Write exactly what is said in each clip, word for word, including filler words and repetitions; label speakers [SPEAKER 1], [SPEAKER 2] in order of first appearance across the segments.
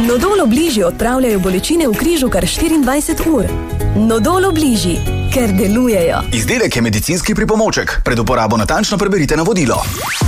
[SPEAKER 1] Nodol Obliži odpravljajo bolečine v križu kar štiriindvajset ur. Nodol Obliži, ker delujejo.
[SPEAKER 2] Izdelek je medicinski pripomoček. Pred uporabo natančno preberite navodilo.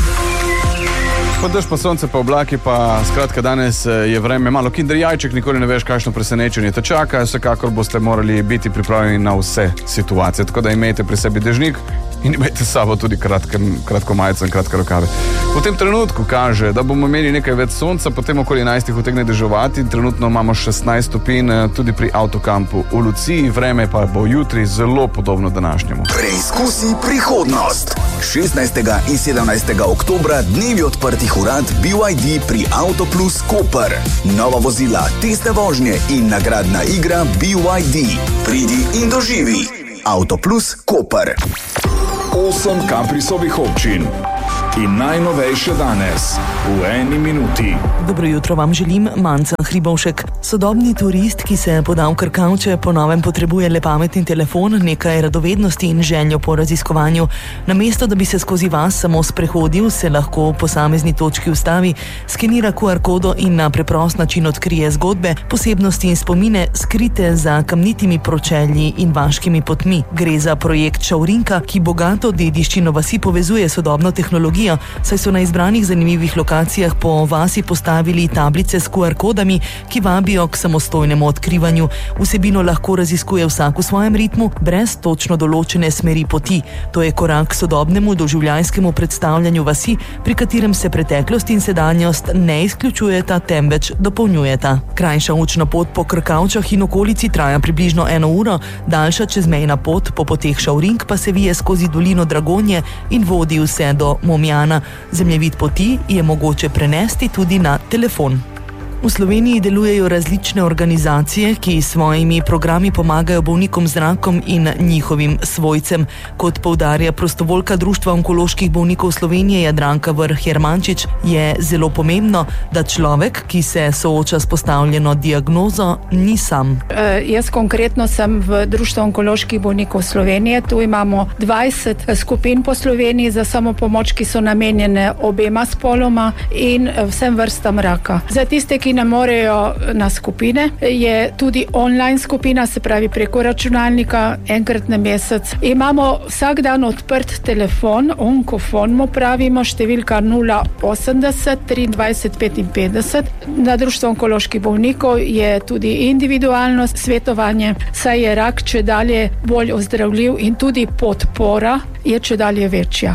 [SPEAKER 3] Pa dež, pa sonce, pa oblaki, pa skratka danes je vreme malo kinder jajček, nikoli ne veš, kakšno presenečenje te čaka, vsekakor boste morali biti pripravljeni na vse situacije, tako da imejte pri sebi dežnik in imejte s sabo tudi kratke, kratko majico in kratke rokave. V tem trenutku kaže, da bomo imeli nekaj več sonca, potem okoli enajstih utegne deževati, trenutno imamo šestnajst stopinj tudi pri avtokampu v Luciji, vreme pa bo jutri zelo podobno današnjemu.
[SPEAKER 2] Preizkusi prihodnost. šestnajstega in sedemnajstega oktobra dnevi odprtih urad B Y D pri Autoplus Koper. Nova vozila, testne vožnje in nagradna igra B Y D. Pridi in doživi. Autoplus Koper.
[SPEAKER 4] Osem Caprisovih občin in najnovejše danes v eni minuti.
[SPEAKER 5] Dobro jutro vam želim, Manca Hribovšek. Sodobni turist, ki se poda v Krkavče, po novem potrebuje le pametni telefon, nekaj radovednosti in željo po raziskovanju. Namesto, da bi se skozi vas samo sprehodil, se lahko v posamezni točki ustavi, skenira Q R kodo in na preprost način odkrije zgodbe, posebnosti in spomine, skrite za kamnitimi pročelji in vaškimi potmi. Gre za projekt Šaurinka, ki bogato dediščino vasi povezuje sodobno tehnologijo, saj so na izbranih zanimivih lokacijah po vasi postavili tablice s Q R kodami, ki vabijo k samostojnemu odkrivanju. Vsebino lahko raziskuje vsak v svojem ritmu, brez točno določene smeri poti. To je korak k sodobnemu doživljajskemu predstavljanju vasi, pri katerem se preteklost in sedanjost ne izključujeta, temveč dopolnjujeta. Krajša učna pot po Krkavčah in okolici traja približno eno uro, daljša čezmejna pot po poteh Šaurink pa se vije skozi dolino Dragonje in vodi vse do Momjana. Zemljevid poti je mogoče prenesti tudi na telefon. V Sloveniji delujejo različne organizacije, ki s svojimi programi pomagajo bolnikom z rakom in njihovim svojcem. Kot poudarja prostovoljka Društva onkoloških bolnikov Slovenije Jadranka Vrh Jermančič, je zelo pomembno, da človek, ki se sooča s postavljeno diagnozo, ni sam.
[SPEAKER 6] E, jaz konkretno sem v Društvu onkoloških bolnikov Slovenije. Tu imamo dvajset skupin po Sloveniji za samopomoč, ki so namenjene obema spoloma in vsem vrstam raka. Za tiste, ki ne morejo na skupine, je tudi online skupina, se pravi preko računalnika, enkrat na mesec. Imamo vsak dan odprt telefon, onkofon mu pravimo, številka nula osemdeset triindvajset petinpetdeset. Na Društvu onkoloških bolnikov je tudi individualno svetovanje, saj je rak čedalje bolj ozdravljiv in tudi podpora je čedalje večja.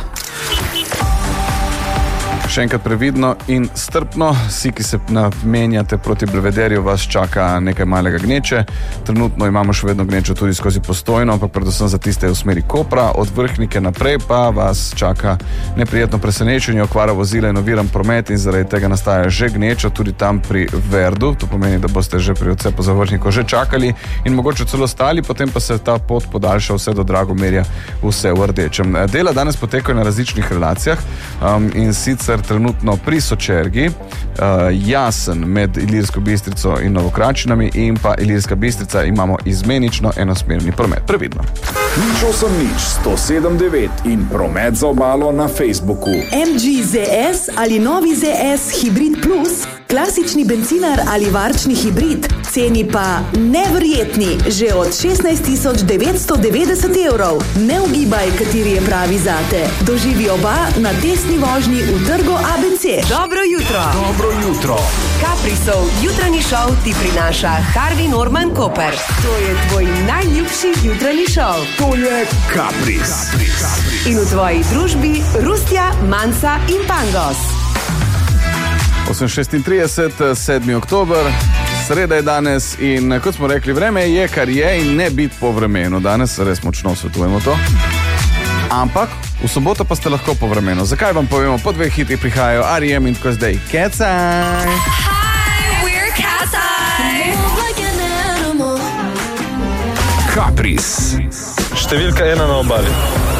[SPEAKER 3] Še enkrat previdno in strpno, vsi, ki se namenjate proti Belvederju, vas čaka nekaj malega gneče. Trenutno imamo še vedno gnečo tudi skozi Postojno, ampak predvsem za tiste v smeri Kopra. Od Vrhnike naprej pa vas čaka neprijetno presenečenje, okvara vozila in oviran promet in zaradi tega nastaja že gneča tudi tam pri Verdu. To pomeni, da boste že pri odcepu za Vrhniko že čakali in mogoče celo stali, potem pa se ta pot podaljša vse do Dragomerja, vse v rdečem. Dela danes potekajo na različnih relacijah um, in sicer trenutno pri Sočergi, uh, Jasen med Ilirsko Bistrico in Novokračinami in pa Ilirska Bistrica imamo izmenično enosmerni promet. Previdno.
[SPEAKER 4] Nič osem nič sto sedem devet in promet za obalo na Facebooku.
[SPEAKER 7] M G Z S ali novi Z S Hybrid Plus, klasični bencinar ali varčni hibrid, ceni pa neverjetni, že od šestnajst tisoč devetsto devetdeset evrov. Ne ugibaj, kateri je pravi zate. Doživi oba na testni vožnji v trgu A B C.
[SPEAKER 8] Dobro jutro.
[SPEAKER 4] Dobro jutro.
[SPEAKER 8] Caprisov jutranji šov ti prinaša Harvey Norman Koper. To je tvoj najljubši jutranji šov.
[SPEAKER 4] To je Capris.
[SPEAKER 8] In v tvoji družbi Rustja, Manca in Pangos.
[SPEAKER 3] osem šestintrideset, sedmi oktober, sreda je danes in kot smo rekli, vreme je, kar je in ne biti po vremenu. Danes res močno svetujemo to. Ampak v soboto pa ste lahko po vremenu. Zakaj vam povemo? Po dveh hitih prihajajo R E M in tako zdaj Kecaj.
[SPEAKER 9] Hi, we're Kecaj.
[SPEAKER 4] Capris.
[SPEAKER 10] Številka ena na obali.